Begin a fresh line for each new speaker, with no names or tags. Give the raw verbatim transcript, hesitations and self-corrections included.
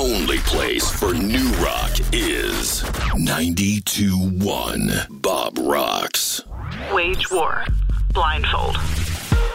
only place for new rock is ninety-two point one Bob Rocks.
Wage war. Blindfold.